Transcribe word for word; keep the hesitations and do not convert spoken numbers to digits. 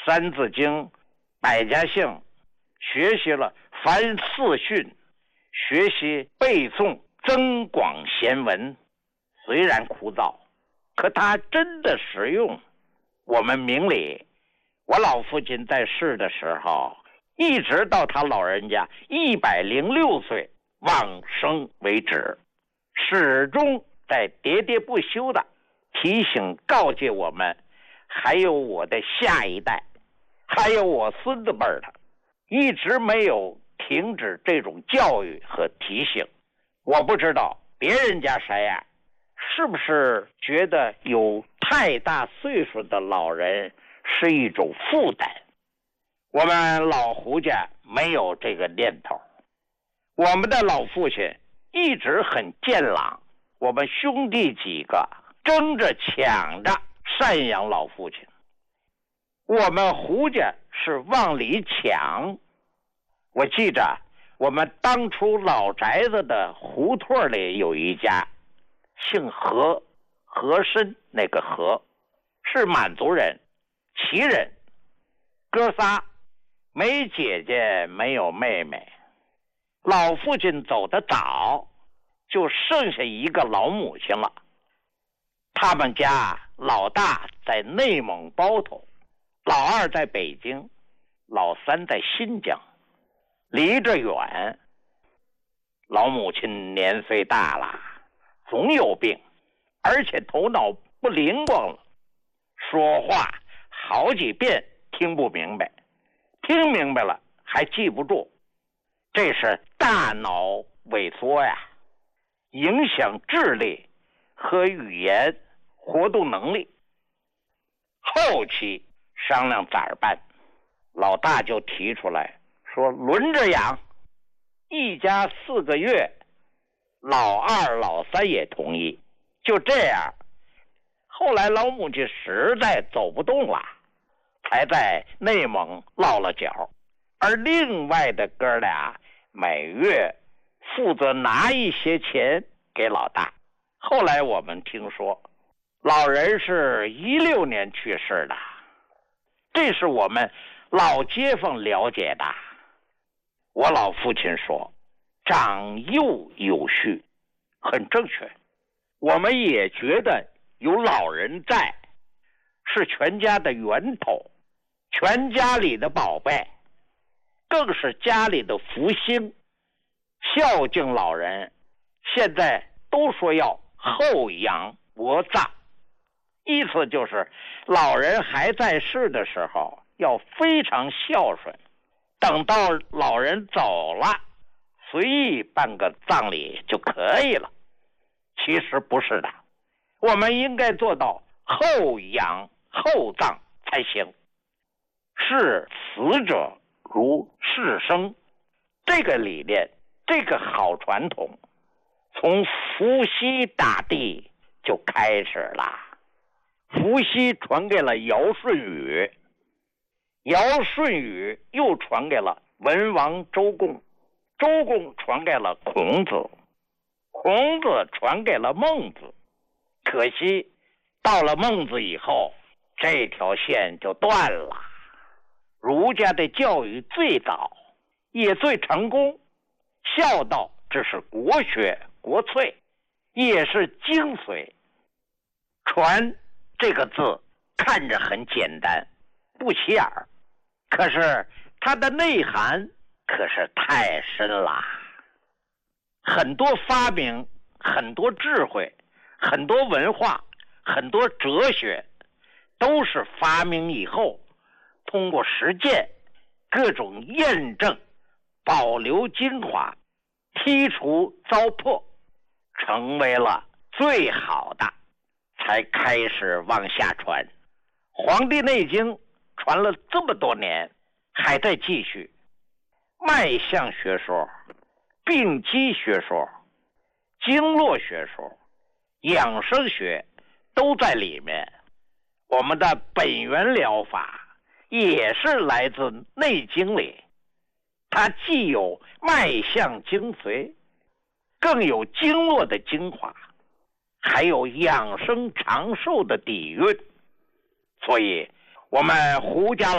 三字经、百家姓，学习了凡四训，学习背诵增广贤文。虽然枯燥，可它真的实用。我们明理，我老父亲在世的时候，一直到他老人家一百零六岁往生为止，始终在喋喋不休的提醒告诫我们，还有我的下一代，还有我孙子辈的，一直没有停止这种教育和提醒。我不知道别人家谁呀、啊，是不是觉得有太大岁数的老人是一种负担？我们老胡家没有这个念头。我们的老父亲一直很健朗，我们兄弟几个争着抢着赡养老父亲。我们胡家是往里抢。我记着我们当初老宅子的胡同里有一家姓何，和珅那个何，是满族人，旗人，哥仨，没姐姐没有妹妹。老父亲走得早，就剩下一个老母亲了。他们家老大在内蒙包头，老二在北京，老三在新疆，离着远。老母亲年岁大了，总有病，而且头脑不灵光了，说话好几遍听不明白，听明白了还记不住，这是大脑萎缩呀，影响智力和语言活动能力。后期商量咋办，老大就提出来说轮着养，一家四个月，老二老三也同意。就这样，后来老母亲实在走不动了，才在内蒙落了脚，而另外的哥俩每月负责拿一些钱给老大。后来我们听说老人是一六年去世的，这是我们老街坊了解的。我老父亲说长幼有序，很正确。我们也觉得有老人在是全家的源头，全家里的宝贝，更是家里的福星。孝敬老人现在都说要厚养薄葬，意思就是老人还在世的时候要非常孝顺，等到老人走了，随意办个葬礼就可以了。其实不是的，我们应该做到厚养厚葬才行。视死者如视生，这个理念，这个好传统，从伏羲大帝就开始了。伏羲传给了尧舜禹，尧舜禹又传给了文王周公，周公传给了孔子，孔子传给了孟子。可惜到了孟子以后，这条线就断了。儒家的教育最早也最成功，孝道这是国学国粹，也是精髓。传这个字看着很简单，不起眼儿，可是它的内涵可是太深了。很多发明，很多智慧，很多文化，很多哲学，都是发明以后通过实践各种验证，保留精华，剔除糟粕，成为了最好的，才开始往下传。黄帝内经传了这么多年，还在继续。脉象学说、病机学说、经络学说、养生学都在里面。我们的本源疗法也是来自内经里，它既有脉象精髓，更有经络的精华，还有养生长寿的底蕴。所以我们胡家